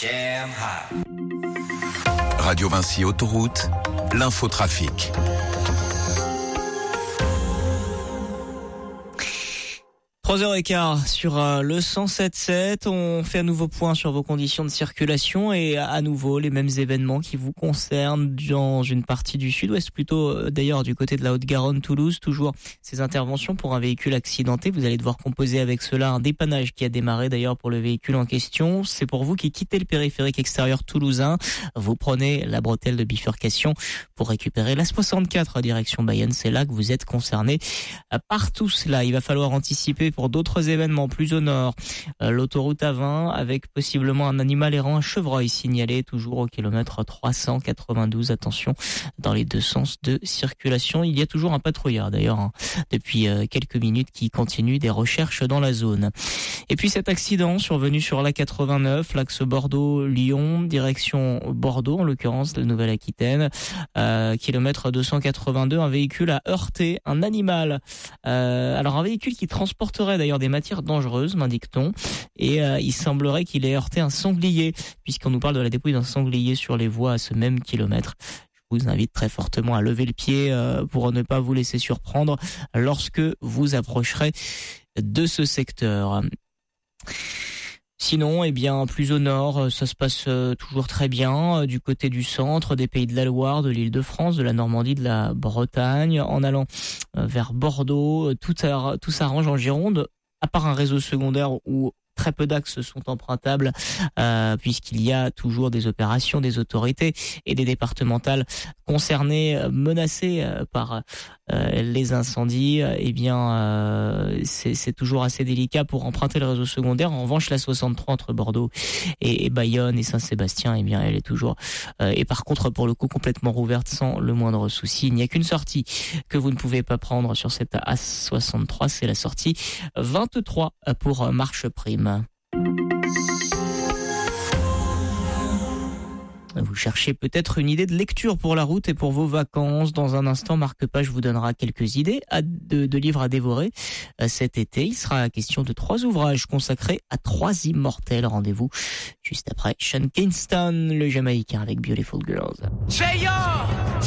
Jam hot. Radio Vinci Autoroute, l'infotrafic. « 3h15 sur le 107.7. On fait un nouveau point sur vos conditions de circulation et à nouveau les mêmes événements qui vous concernent dans une partie du sud-ouest, plutôt d'ailleurs du côté de la Haute-Garonne, Toulouse. Toujours ces interventions pour un véhicule accidenté. Vous allez devoir composer avec cela un dépannage qui a démarré d'ailleurs pour le véhicule en question. C'est pour vous qui quittez le périphérique extérieur toulousain. Vous prenez la bretelle de bifurcation pour récupérer la 64 direction Bayonne. C'est là que vous êtes concerné par tout cela. Il va falloir anticiper pour d'autres événements plus au nord, l'autoroute A20 avec possiblement un animal errant, un chevreuil signalé toujours au kilomètre 392. Attention dans les deux sens de circulation. Il y a toujours un patrouilleur d'ailleurs depuis quelques minutes qui continue des recherches dans la zone. Et puis cet accident survenu sur l'A89, l'axe Bordeaux-Lyon, direction Bordeaux en l'occurrence de Nouvelle-Aquitaine, kilomètre 282, un véhicule a heurté un animal. Alors un véhicule qui transporterait d'ailleurs des matières dangereuses, m'indique-t-on, et il semblerait qu'il ait heurté un sanglier, puisqu'on nous parle de la dépouille d'un sanglier sur les voies à ce même kilomètre. Je vous invite très fortement à lever le pied pour ne pas vous laisser surprendre lorsque vous approcherez de ce secteur. Sinon, plus au nord, ça se passe toujours très bien du côté du centre, des Pays de la Loire, de l'Île-de-France, de la Normandie, de la Bretagne. En allant vers Bordeaux, tout s'arrange en Gironde, à part un réseau secondaire où très peu d'axes sont empruntables puisqu'il y a toujours des opérations des autorités et des départementales concernées, menacées par les incendies. C'est toujours assez délicat pour emprunter le réseau secondaire. En revanche, la 63 entre Bordeaux et Bayonne et Saint-Sébastien, elle est toujours et par contre pour le coup complètement rouverte sans le moindre souci. Il n'y a qu'une sortie que vous ne pouvez pas prendre sur cette A63, c'est la sortie 23 pour Marche Prime. Vous cherchez peut-être une idée de lecture pour la route et pour vos vacances. Dans un instant, Marc Page vous donnera quelques idées de livres à dévorer cet été. Il sera question de 3 ouvrages consacrés à 3 immortels. Rendez-vous juste après Sean Kingston, le Jamaïcain avec Beautiful Girls.